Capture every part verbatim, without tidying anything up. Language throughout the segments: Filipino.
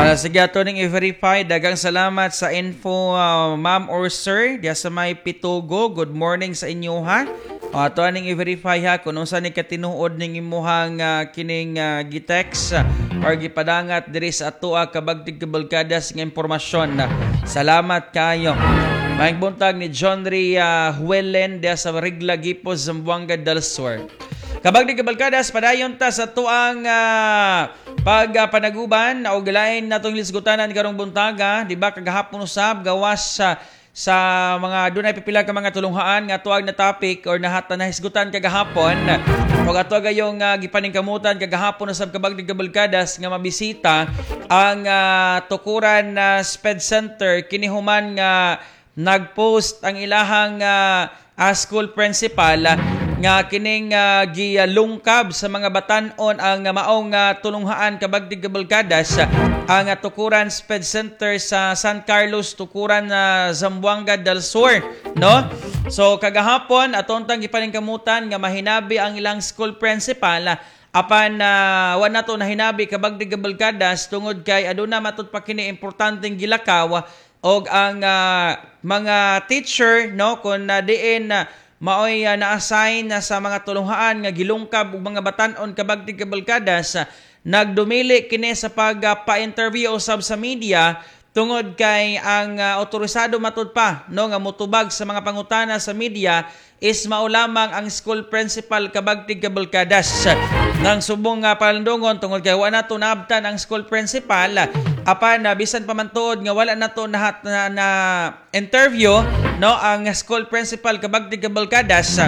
Uh, sige, ato ning i-verify. Dagang salamat sa info, uh, ma'am or sir. Diya sa may Pitugo. Good morning sa inyo, ha? Uh, ato ning i-verify, ha, kung unsa ni katinuod ning imuhang uh, kining uh, gitext uh, or gipadangat diri sa ato uh, kabagtig kabalkadas nga impormasyon. Uh, salamat kayo. Maing buntag ni John Ray uh, Huelen diya sa Rigla Gipos, Zamboanga del Sur. Kabagdig kabalkadas, padayon ta sa tuang uh, pagpanaguban uh, o galain natong lisgutanan karong buntaga, di ba kagahapon usab gawas sa sa mga dunay pipila ka mga tulunghaan nga tuag na topic or nahata na hisgutan kagahapon. Ug ato gayong uh, gipaningkamutan kagahapon usab kabagdig kabalkadas nga mabisita ang uh, tukuran na uh, Sped Center kini human nga uh, nagpost ang ilahang uh, uh, school principal uh, nga kining uh, gilungkab sa mga batan-on ang uh, maong uh, tulunghaan kabagdig kabalkadas uh, ang uh, tukuran Sped Center sa San Carlos, tukuran na uh, Zamboanga del Sur, no? So kagahapon aton tang gipaningkamutan nga mahinabi ang ilang school principal uh, apan uh, wa nato nahinabi kabagdig kabalkadas tungod kay aduna matud pa kini importanteng gilakaw og ang uh, mga teacher, no, kun na uh, diin uh, maoy uh, na-assign na sa mga tulunghaan nga gilungkab og mga batan-on kabagdig kabalkadas uh, nagdumili kini sa pagpa-interview uh, usab sa media tungod kay ang uh, otorisado matud pa, no, nga motubag sa mga pangutana sa media is mao lamang ang school principal kabagdig kabalkadas. Nang subong nga uh, palandongon tungod kay wa nato naabtan ang school principal uh, apan na uh, bisan pa man tuod nga wala nato na, na, na interview, no, ang school principal kabagdig kabalkadas.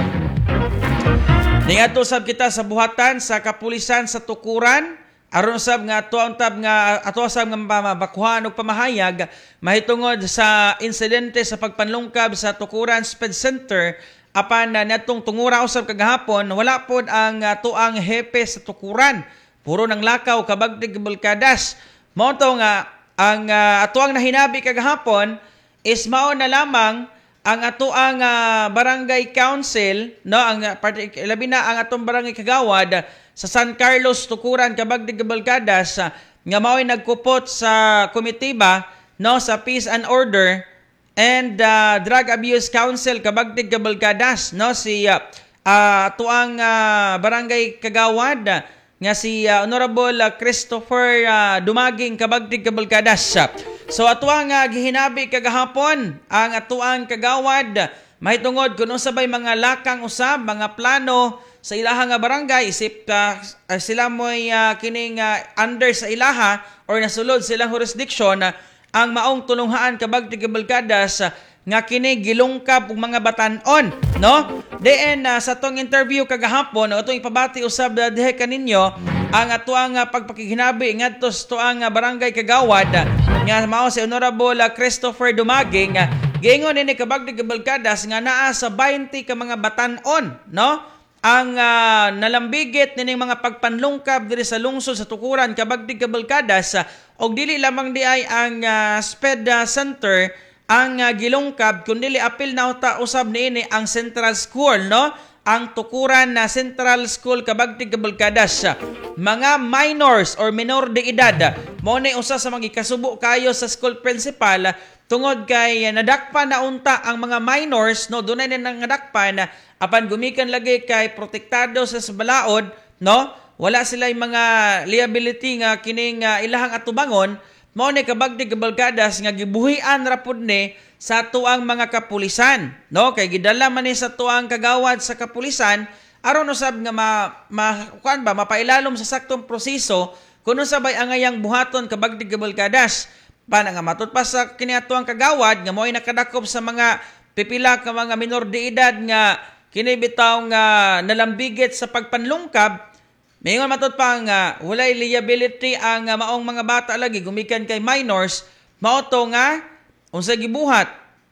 Ningadto sab kita sa buhatan sa kapulisan sa tukuran aron sab nga ato ang tab nga ato sab nga mabakuhan og pamahayag mahitungod sa insidente sa pagpanlungkab sa tukuran Sped Center apan na natong tungura usab kagahapon wala pod ang uh, tuang hepe sa tukuran, puro nang lakaw kabagdig kabalkadas. Mao to nga ang uh, ato ang nahinabi kagahapon is mao na lamang ang ato ang uh, barangay council, no, ang uh, labi na ang atong barangay kagawad sa San Carlos, tukuran kabagdig kabalkadas uh, nga mao'y nagkupot sa komitiba, no, sa Peace and Order and uh, Drug Abuse Council kabagdig kabalkadas, no, si uh, uh, ato ang uh, barangay kagawad uh, nga si uh, Honorable uh, Christopher uh, Dumaging kabagdig kabalkadas. So ato ang uh, gihinabi kagahapon ang ato ang kagawad mahitungod kuno sabay mga lakang usab mga plano sa ilaha nga barangay isip uh, uh, sila mo'y uh, kining uh, under sa ilaha or nasulod silang jurisdiction uh, ang maong tulunghaan kabagdig kabalkadas uh, nga kini gilungkab og mga batan-on, no? Diin uh, sa tong interview kagahapon atong ipabati usab dihe kaninyo ang ato ang uh, pagpakiginabi ngadto sa tuang uh, barangay kagawad uh, nga mao si Honorable uh, Christopher Dumaging uh, giingon ini kabagdig kabalkadas nga naa sa twenty ka mga batan-on, no, ang uh, nalambigit nining mga pagpanlungkab diri sa lungsod sa tukuran kabagdig kabalkadas uh, og dili lamang di ay ang uh, Sped uh, Center ang uh, gilungkab kundi apil na uta usab niini ang Central School, no, ang tukuran na Central School kabagdig kabalkadas. Mga minors or minor de edad mo ni usa sa mga ikasubo kayo sa school principal tungod kay nadakpan na unta ang mga minors, no, dunay na nadakpan apan gumikan lagi kay protektado sa balaod, no, wala sila mga liability nga kining uh, ilahang atubangon. Mao ni kabagdig kabalkadas nga gibuhian ra pud ni sa tuang mga kapulisan, no, kay gidala man ni sa tuang kagawad sa kapulisan aron usab nga ma, ma kuan ba mapailalom sa saktong proseso kuno sabay angayang buhaton kabagdig kabalkadas pana nga matud pa sa kini atuang kagawad nga mo'y nakadakop sa mga pipila ka mga minor de edad nga kini bitaw nga nalambigit sa pagpanlungkab. Mayingon matud pa nga walay liability ang uh, maong mga bata lagi gumikan kay minors, mao to nga unsa gibuhat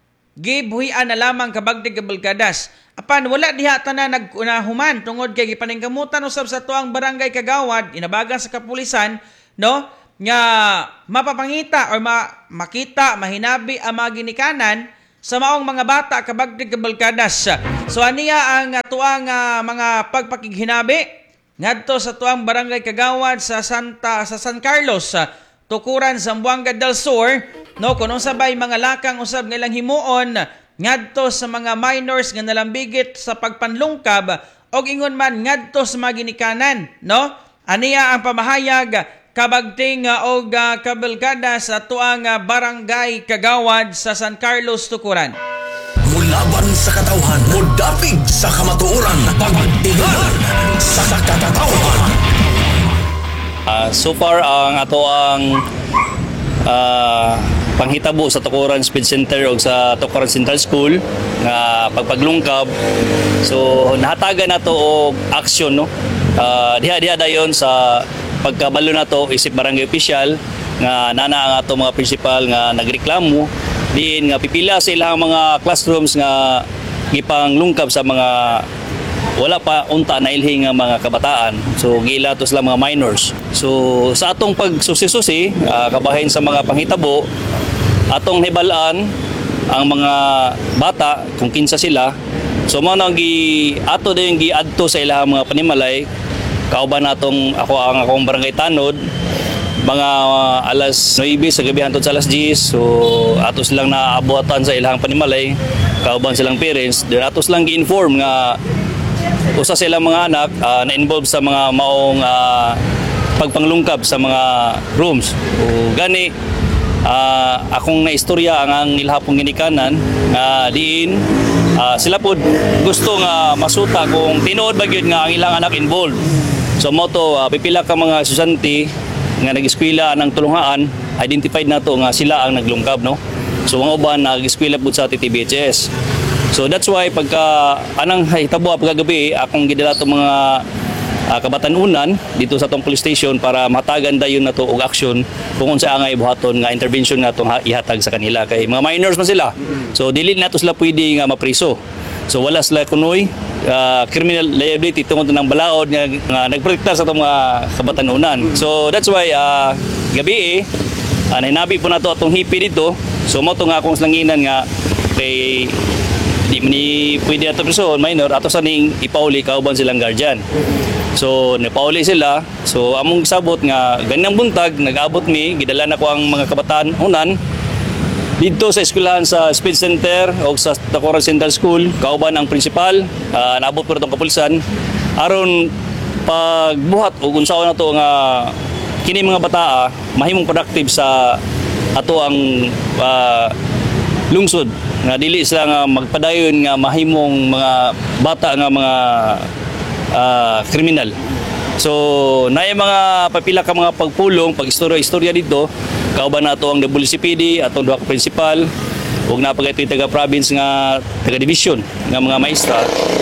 gibuhian na lamang kabagdig kabalkadas apan wala diha tanan naghuman tungod kay gipaningkamutan usab sa tuang barangay kagawad inabagan sa kapulisan, no, nga mapapangita or ma- makita mahinabi ang mga ginikanan sa maong mga bata kabagdig kabalkadas. So aniya ang uh, tuang uh, mga pagpakighinabi ngadto sa tuang barangay kagawad sa Santa sa San Carlos, uh, tukuran sa Zamboanga del Sur, no, kuno sabay mga lakang usab nga ilang himuon ngadto sa mga minors nga nalambigit sa pagpanlungkab og ingon man ngadto sa mga ginikanan, no? Aniya ang pamahayag kabagting uh, og uh, kabalkada sa tuang uh, barangay Kagawad sa San Carlos, Tukuran. Mulaban sa katawhan, mudapig sa kamatuoran, pagtigan sa katawhan. Uh, so far, ang ato ang uh, panghitabo sa Tukuran Speed Center o sa Tukuran Central School nga pagpaglungkab. So, nahatagan na to og aksyon, no? Uh, diha-diha dayon sa pagkabalo na to isip barangay official nga nana ang ato mga principal nga nagreklamo diin nga pipila sa ilang mga classrooms nga gipanglungkab sa mga wala pa unta na ilhing nga mga kabataan. So gila to sila mga minors. So sa atong pagsusi-susi uh, kabahin sa mga panghitabo atong hibalaan ang mga bata kung kinsa sila. So mao nang gi ato dayon giadto sa ilang mga panimalay. Kauban natong ako ang akong barangay Tanod mga uh, alas nine sa gabi hantod sa alas ten. So atos lang naabutan sa ilang panimalay, kauban silang parents, then atos lang gi-inform nga usa silang mga anak uh, na involved sa mga maong uh, pagpanglungkab sa mga rooms. O gani uh, akong naistorya ang ang ilhapong ginikanan nga uh, diin uh, sila pod gusto nga masuta kung tinuod ba gyud nga ang ilang anak involved. So mo to uh, pipila ka mga estudyante nga nag-eskwela ng tulungaan, identified na to nga sila ang naglungkab, no? So mga uban nag-eskwela pud sa T T B H S. So that's why pagka anang hitabo pagkagabi akong gidala to mga uh, kabatanunan dito sa tong police station para matagan dayon na to og action kung unsa angay buhaton nga intervention nga tong ihatag sa kanila kay mga minors man sila. So dili na to sila pwede nga mapriso. So wala sila kunoy uh, criminal liability tungod ng balaod nga, nga nagprotekta sa itong mga kabatanunan. So that's why uh, gabi eh, uh, nainabi po na to atong hipi dito. So mo to nga akong slanginan nga kay di man pwede ato person minor ato sa ning ipauli kauban silang guardian. So nipauli sila. So among sabot nga ganang buntag nag-abot mi gidala na ko ang mga kabataan unan dito sa eskwelahan sa Speed Center o sa Tukuran Central School, kauban ang principal, uh, naabot po na itong kapulisan, aron pagbuhat o unsaon na ito nga kini mga bataa, mahimong productive sa ato ang uh, lungsod, nga dili sila nga magpadayon nga mahimong mga bata nga mga uh, kriminal. So, na mga papila ka mga pagpulong, pag-istorya-istorya dito, kauban na ito ang W C P D, atong duha ka principal, huwag na pag ito yung taga-province nga, taga-division, nga mga maestra.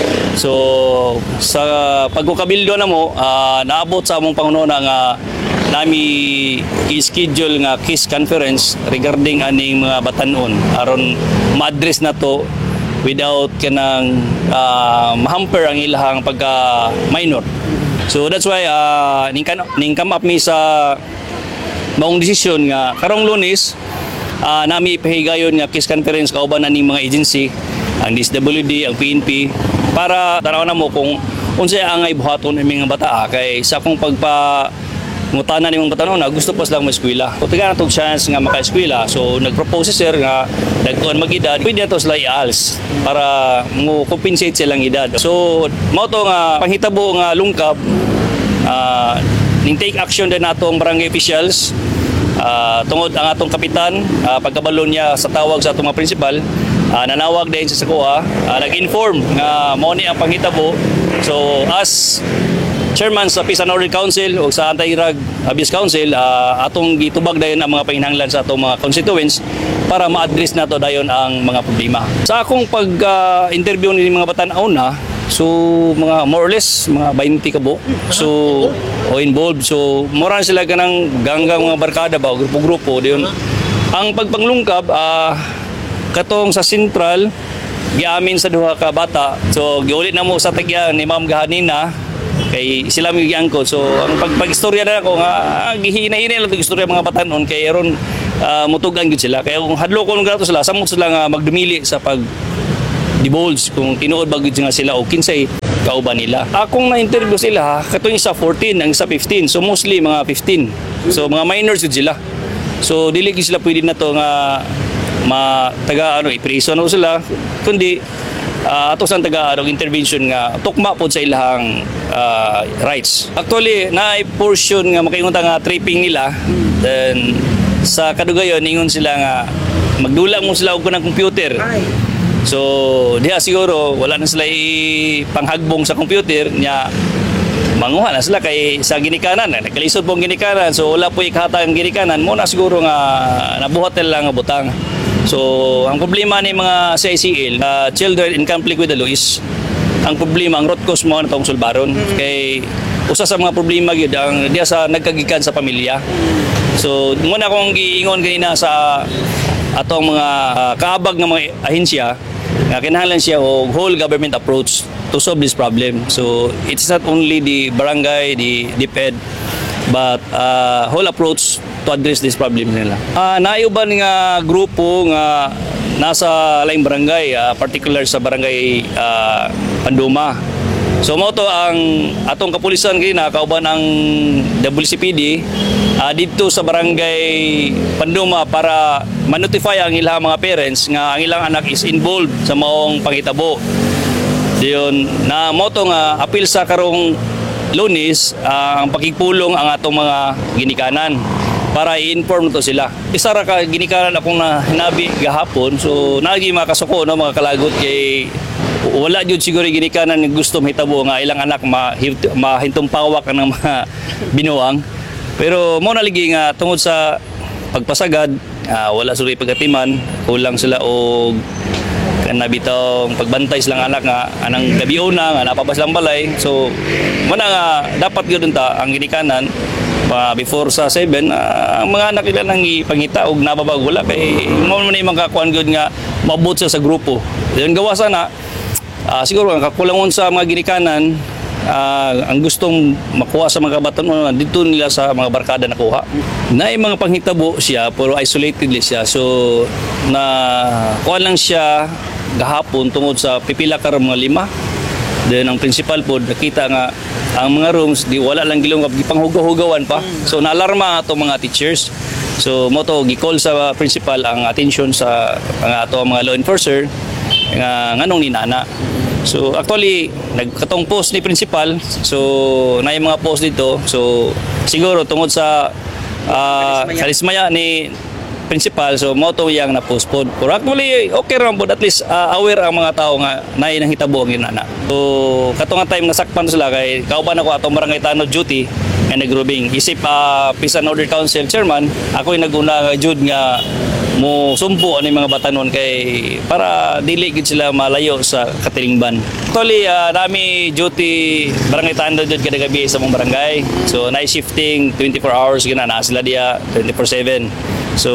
So, sa pagkukabildo na mo, uh, naabot sa among Pangunauna nga nami i-schedule nga case conference regarding aning mga batanon, aron ma-address na to without kanang uh, mahamper ang ilahang pagka-minor. So that's why uh, ning ning come up mi sa maong desisyon nga karong Lunes uh, nami ipahigayon nga case conference kauban ani mga agency, ang D S W D, ang P N P para tanaw na mo kung unsay angay buhaton ang mga bata kay sa akong pagpa ngutana ni mga batanon na gusto pa silang ma-eskwela. Kung taga natong chance nga maka-eskwela, so nag-propose si sir nga nagtuon mag-edad, pwede na ito sila i-als para mo-compensate silang edad. So, mo to nga panghitabo nga lungkab, uh, ning take action din nato ang barangay officials, uh, tungod ang atong kapitan, uh, pagkabalo niya sa tawag sa atong mga principal, uh, nanawag din sa Sakoa, uh, nag-inform nga mo ni ang panghitabo. So, as Chairman sa Peace and Order Council o sa Anti-Drug Abuse Council, uh, atong gitubag dayon ang mga panginahanglan sa atong mga constituents para ma-address nato dayon ang mga problema. Sa akong pag-interview uh, ni mga batan-aw na, so mga more or less mga twenty kabo. So o involved. So mura sila kanang ganggang mga barkada ba o grupo-grupo diyon. Ang pagpanglungkab uh, katong sa Central giamin sa duha ka bata. So giulit na mo sa tagya ni Ma'am gahanina kay sila mi giangkod. So ang pagpag-istorya na ako nga gihina-hina lang tong istorya mga batanon kay aron uh, mutugan gyud sila. Kaya kung hadlo ko gato sila samot sila nga magdumili sa pag divulge kung tinuod ba gyud nga sila o kinsay kauban nila. Akong na-interview sila katong isa fourteen ang isa fifteen. So mostly mga fifteen. So mga minors gyud sila. So dili gyud sila pwede na to nga ma taga ano ipriso na sila kundi uh, ato sang taga ano intervention nga tukma pod sa ilahang uh, rights. Actually na portion nga makaingon nga tripping nila, then sa kadugayon ingon sila nga magdula mo sila og kanang computer. So diha siguro wala na sila panghagbong sa computer niya, manguha na sila kay sa ginikanan, nagkalisod pong ginikanan, so wala po ikahata ang ginikanan mo na siguro nga nabuhat lang nga butang. So ang problema ni mga C I C L, uh, children in conflict with the law is ang problema, ang root cause mo na itong sulbaron. Mm-hmm. Kay usa sa mga problema gyud ang diya sa nagkagikan sa pamilya. So muna akong giingon kanina sa atong mga uh, kaabag ng mga ahensya nga kinahanglan siya og whole government approach to solve this problem. So it's not only the barangay, the DepEd, but uh, whole approach to address this problem nila. Uh, naayuban nga grupo nga nasa laing barangay, uh, particular sa barangay uh, Panduma. So mo to ang atong kapulisan kina kauban ang W C P D uh, dito sa barangay Panduma para ma-notify ang ilang mga parents nga ang ilang anak is involved sa maong panghitabo. Diyon na mo to nga apil sa karong Lunes uh, ang pakigpulong ang atong mga ginikanan para i-inform to sila. Isa ra ka ginikanan akong na hinabi gahapon, so nagi makasuko no mga kalagot kay wala jud siguro ginikanan nga gusto mahitabo nga ilang anak mahintong pawak ng mga binuang. Pero mo naligi nga tungod sa pagpasagad, uh, wala sila pagatiman, kulang sila og kana bitong pagbantay silang anak nga anang gabi una nga napabas lang balay. So mo na nga dapat gyud ta ang ginikanan pa before sa seven, uh, ang mga anak nila nang ipangita og nababag wala kay mo man imong kakuan gyud nga maabot sa sa grupo. Diyon gawa sana uh, siguro ang kakulangon sa mga ginikanan, uh, ang gustong makuha sa mga kabatan dito nila sa mga barkada nakuha. Na mga panghitabo siya pero isolated siya. So na kuha lang siya gahapon tungod sa pipila ka mga lima. Then ang principal po nakita nga ang mga rooms di wala lang gilong gipanghugaw-hugawan pa. So naalarma ato mga teachers. So mo to gi-call sa principal ang attention sa mga ato mga law enforcer nga nganong ninana. So actually nagkatong post ni principal. So naay mga post dito. So siguro tungod sa uh, kalismaya ni principal, so mo to yang na-postpone. Pero actually, okay ram po, at least uh, aware ang mga tao nga naay nang hitabo ang ginana. So, katong nga time nasakpan sila kay kauban ako atong barangay tanod duty and nagrubing. Isip uh, Peace and Order Council chairman, ako yung naguna nga jud nga mo sumpo ani mga batanon kay para dili gid sila malayo sa katilingban. Actually, uh, nami duty barangay tanod jud kada gabi sa mong barangay. So, night shifting twenty-four hours gina na sila dia twenty-four seven. So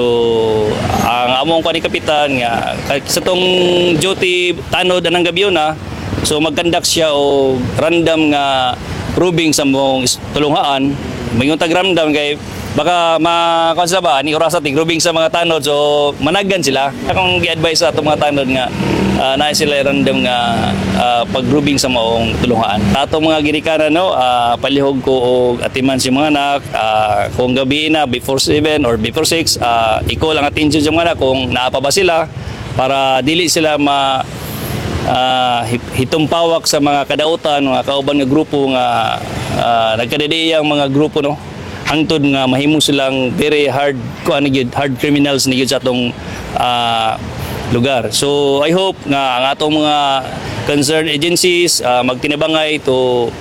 ang among kani kapitan nga sa tong duty tanod anang gabi na, so magkandak siya o random nga probing sa mong tulunghaan. Mayong tag random kay baka makonsa ba ni orasa tig probing sa mga tanod, so managgan sila. Akong gi-advise sa atong mga tanod nga uh, na sila random nga uh, pag-grouping sa maong tulungan. Atong mga ginikanan no, uh, palihog ko og atiman si mga anak uh, kung gabi na before seven or before six, uh, iko lang attention sa mga anak kung naapa ba sila para dili sila ma uh, hitong pawak sa mga kadautan, mga kauban nga grupo nga uh, nagkadidiyang mga grupo no. Hangtod nga mahimo silang very hard ko ano gyud hard criminals ni gyud sa atong uh, lugar. So I hope nga ang atong mga concerned agencies uh, magtinabangay to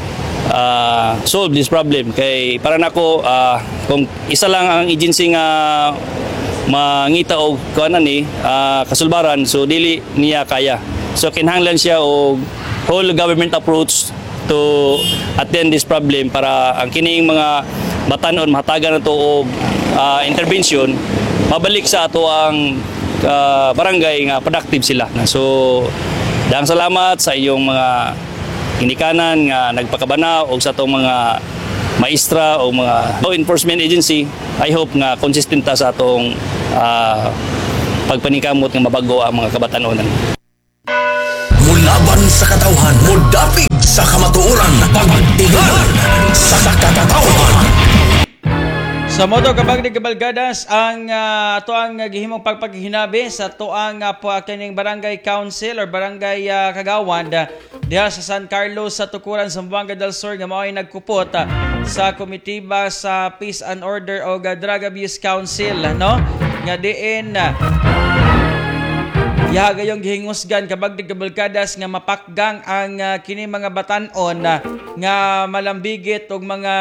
uh, solve this problem kay para nako uh, kung isa lang ang agency nga mangita og kuan ni uh, kasulbaran, so dili niya kaya. So kinahanglan siya og whole government approach to attend this problem para ang kining mga batanon mahatagan na to og uh, intervention mabalik sa ato ang uh, barangay nga productive sila. So daghang salamat sa iyong mga ginikanan nga nagpakabana og sa atong mga maestra o mga law enforcement agency. I hope nga consistent ta sa atong uh, pagpanikamot nga mabago ang mga kabataonan. Mulaban sa katawhan, mudapig sa kamatuoran, pagtigan sa katawhan. Sa moto kabag ni Kabalgadas ang uh, ato ang uh, gihimong pagpaghinabi sa tuang uh, po kining barangay council or barangay uh, Kagawad uh, diha sa San Carlos sa Tukuran, Zamboanga del Sur nga mao'y nagkupot uh, sa komitiba sa Peace and Order o uh, Drug Abuse Council no nga diin uh, ya gayong gihingusgan kabag ni Kabalgadas nga mapakgang ang uh, kini mga batan-on uh, nga malambigit og mga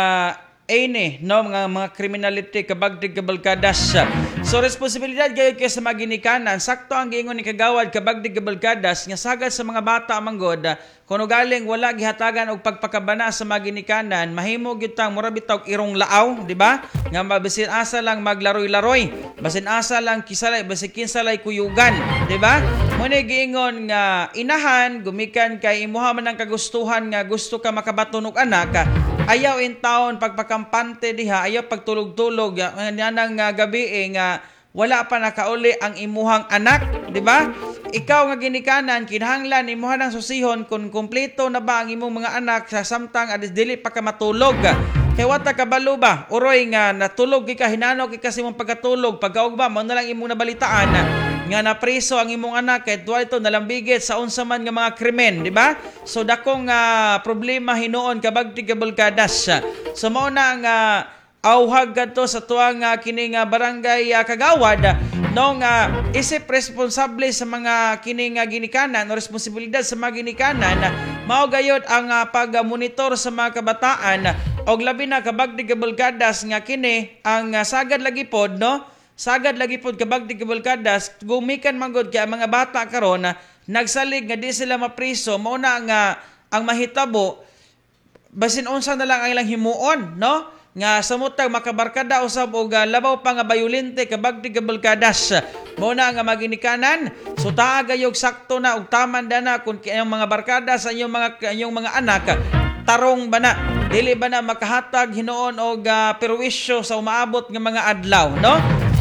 ene no mga mga criminality kabag ni Kabalgadas. So responsibilidad gayud kay sa maginikanan sakto ang giingon ni Kagawad kabag ni Kabalgadas nga sagad sa mga bata manggod kuno galing wala gihatagan og pagpakabana sa maginikanan mahimo gyud tang mura bitaw irong laaw di ba nga mabisin asa lang maglaroy-laroy basin asa lang kisalay basin kinsalay kuyugan di ba mo ni giingon nga inahan gumikan kay imuha man ang kagustuhan nga gusto ka makabatunog anak ayaw in taon pagpakampante diha ayaw pagtulog-tulog yanang uh, gabi eh, nga wala pa nakauli ang imuhang anak di ba ikaw nga ginikanan kinahanglan imuha ng susihon kung kumpleto na ba ang imong mga anak sa samtang adis dili pa ka matulog kay wata kabalo ba uroy nga natulog ka hinano kay kasi imong pagkatulog pagkaog ba mo na lang imong nabalitaan nga napriso ang imong anak kay duwa ito nalambigit sa unsa man nga mga krimen di ba so dakong uh, problema hinuon kabag ti Kabalgadas so mao na nga uh, auhag kadto sa tuang uh, kining uh, barangay uh, Kagawad nung uh, isip responsable sa mga kining uh, ginikanan o responsibilidad sa mga ginikanan uh, mao gayud ang uh, pag-monitor sa mga kabataan uh, og labi na kabag ni Kabalgadas nga kini ang uh, sagad lagi pod no sagad lagi pod kabag ni Kabalgadas gumikan manggod kay mga bata karon uh, nagsalig nga di sila mapriso mao na nga uh, ang mahitabo basin unsa na lang ang ilang himuon no nga samutang makabarkada usab og uh, labaw pa nga bayolente kabag ni Kabalgadas mao na nga maginikanan so taa gayog sakto na og taman dana kun kayong mga barkada sa inyong mga inyong mga anak tarong bana dili ba na makahatag hinuon og uh, perwisyo sa umaabot nga mga adlaw no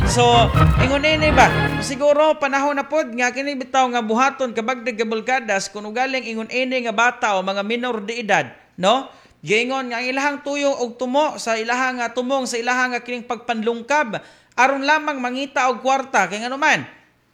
so ingon ini ba siguro panahon na pod nga kini bitaw nga buhaton kabag ni Kabalgadas kun ugaling ingon ini nga bata o mga minor de edad no giingon nga ang ilahang tuyo og tumo sa ilahang uh, tumong sa ilahang uh, kining pagpanlungkab aron lamang mangita og kwarta kay ngano man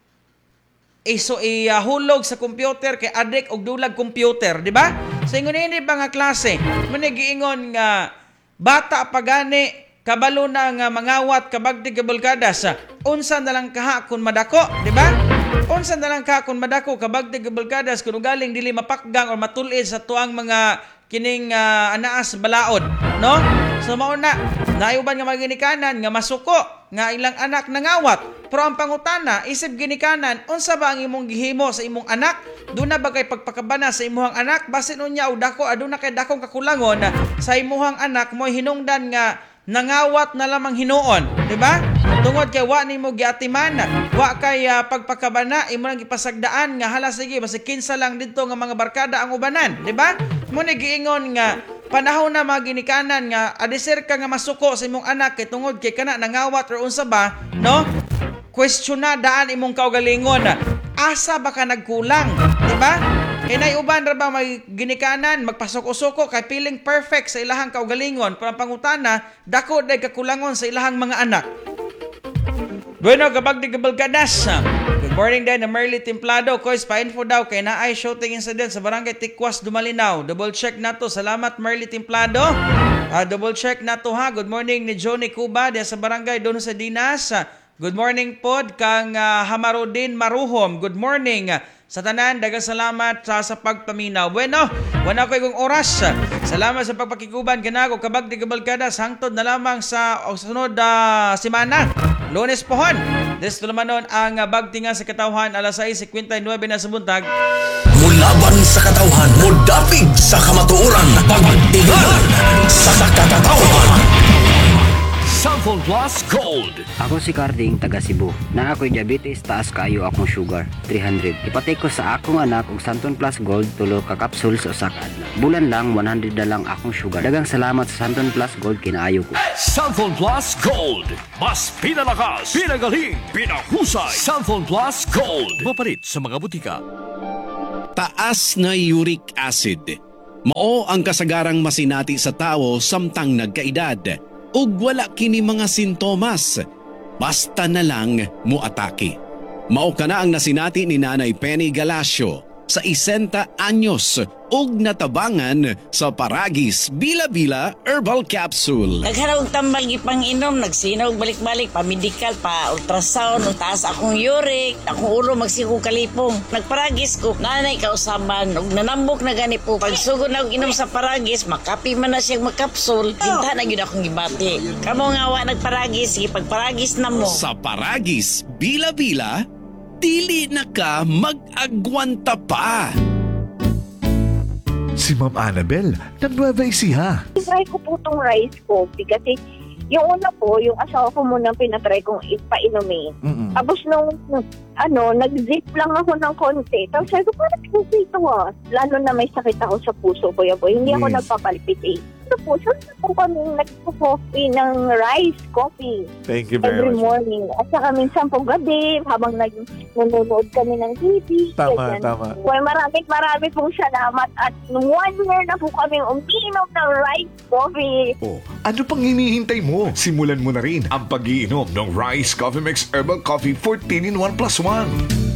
iso ihulog uh, sa computer kay adik og dulag computer di ba sa so, ingon ini ba nga klase mo ni giingon nga bata pa gani kabalo na nga mangawat kabag ni Kabalgadas unsa na lang kaha kun madako di ba unsa na lang kaha kun madako kabag ni Kabalgadas kun galing dili mapakgang or matulid sa tuang mga kining uh, anaas balaod no so mao na nayuban nga maginikanan nga masuko nga ilang anak nangawat pero ang pangutana isip ginikanan unsa ba ang imong gihimo sa imong anak duna ba kay pagpakabana sa imong anak basin unya og dako aduna kay dakong kakulangon sa imong anak mo hinungdan nga nangawat na lamang hinuon di ba tungod kay wa nimo giatiman wa kay uh, pagpakabana imo lang gipasagdaan nga hala sige basi kinsa lang didto nga mga barkada ang ubanan di ba mo ni giingon nga panahon na maginikanan nga adisir ka nga masuko sa imong anak kay tungod kay kana nangawat or unsa ba no questionadaan imong kaugalingon asa ba ka nagkulang di ba inay uban ra ba may ginikanan magpasok-usoko kay feeling perfect sa ilahang kaugalingon pero ang pangutana dako day kakulangon sa ilahang mga anak. Bueno, kabag ni Kabalgadas. Good morning din na Merly Templado. Kois, pa-info daw kay naay shooting incident sa barangay Tikwas, Dumalinaw. Double check na to. Salamat Merly Templado. Uh, double check na to ha. Good morning ni Johnny Cuba diya sa barangay doon sa Dinas. Good morning pod kang uh, Hamarudin Maruhom. Good morning. Sa tanan, dagang salamat sa, sa pagpaminaw. Bueno, wala ko ikong oras. Salamat sa pagpakikuban kanago kabag ni Kabalgadas hangtod na lamang sa o, sunod uh, simana. Lunes pohon. Dito naman nun ang uh, bagtingan sa katawhan alas sais fifty-nine na sa buntag. Mulaban sa katawhan, mudapig sa kamatuuran, pagtingan sa katawhan. Sample Plus Gold. Ako si Carding, taga Cebu. Na ako'y diabetes, taas kaayo akong sugar, three hundred. Ipatay ko sa akong anak og Santon Plus Gold, tulo ka capsules o usa ka adlaw. Bulan lang, one hundred na lang akong sugar. Dagang salamat sa Santon Plus Gold, kinaayo ko. Sample Plus Gold. Mas pinalakas, pinagaling, pinahusay. Sample Plus Gold. Mapalit sa mga butika. Taas na uric acid. Mao ang kasagarang masinati sa tao samtang nagkaedad. ug wala kini mga sintomas. Basta na lang muatake. Mao kana ang nasinati ni Nanay Penny Galacio sa isenta anyos ug natabangan sa Paragis Bila-Bila Herbal Capsule. Nagharap tambal gipang inom, nagsinaw balik-balik, pa-medical, pa-ultrasound, taas akong uric, akong ulo magsigo kalipong. Nagparagis ko, nanay kausaban, ug nanambok na gani po. Pag sugod na akong inom sa Paragis, makapi man na siyang magkapsul, hinta na yun akong gibati. Kamo nga wa nagparagis, sige pagparagis na mo. Sa Paragis Bila-Bila, dili na ka mag-agwanta pa. Si Ma'am Annabel ng Nueva Ecija. Try ko po itong rice coffee kasi yung una po, yung asawa ko muna pinatry kong ipainumin. Mm-mm. Tapos nung, ano, nag-zip lang ako ng konti. Tapos sabi ko, parang kasi ito ah. Lalo na may sakit ako sa puso, kuya boy. Hindi ako Yes. nagpapalpitate. Ito po, saan na po kami nagpo-coffee ng rice coffee Thank you very every much. morning. At saka minsan po gabi, habang nag nanonood kami ng T V. Tama, ganyan. tama. Well, maraming marami pong salamat at one year na po kami umiinom ng rice coffee. Oh, ano pang hinihintay mo? Simulan mo na rin ang pag-iinom ng Rice Coffee Mix Herbal Coffee fourteen in one plus one.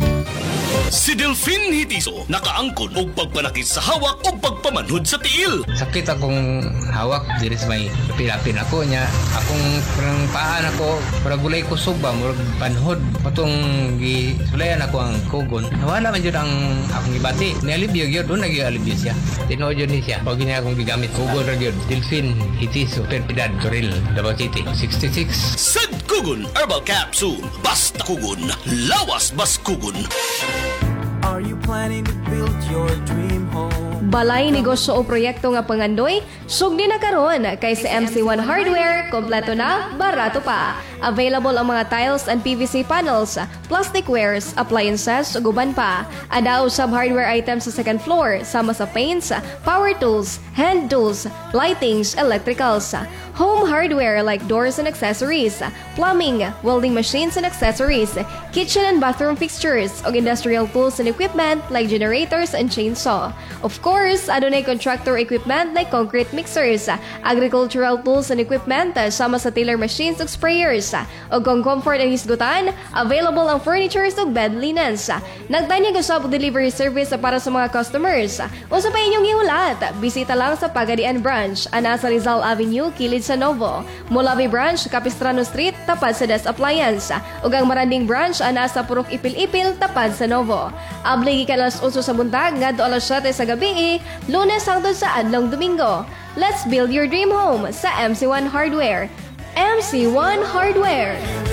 Si Delphine Hitiso nakaangkon og pagpanakit sa hawak o pagpamanhod sa tiil. Sakit akong hawak diri sa may pilapin ako niya. Akong parang paan ako, para gulay ko suba, murag panhod. Patong gisulayan ako ang kugon. Nawala man yun ang akong ibati. Nialibyo yun, doon nag-alibyo siya. Tinood yun ni siya. Pag niya akong gigamit, kugon ra yun. Delphine Hitiso, Perpidad, Toril, Davao City, sixty-six. Sad Kugon Herbal Capsule. Basta kugon, lawas bas kugon. Are you planning to build your dream home? Balay negosyo o proyekto nga pangandoy, sugdi na karon kay sa M C one Hardware, kompleto na, barato pa. Available ang mga tiles and P V C panels, plastic wares, appliances, ug uban pa. Adaw sub hardware items sa second floor, sama sa paints, power tools, hand tools, lightings, electricals. Home hardware like doors and accessories, plumbing, welding machines and accessories, kitchen and bathroom fixtures, ug industrial tools and equipment like generators and chainsaw. Of course, adunay contractor equipment like concrete mixers, agricultural tools and equipment, sama sa tiller machines ug sprayers. Ug kung comfort ang hisgutan, available ang furnitures ug bed linens. Nagtanyag usab og delivery service para sa mga customers. Usa pa inyong ihulat, bisita lang sa Pagadian Branch, ana sa Rizal Avenue, kilid sa Novo. Molavi Branch, Capistrano Street, tapad sa Des Appliance. Ug ang Maranding Branch, ana sa Purok Ipil-Ipil, tapad sa Novo. Abli gikan alas eight sa buntag ngadto alas seven sa gabi, Lunes hangtod sa adlong Domingo. Let's build your dream home sa M C one Hardware. M C one Hardware.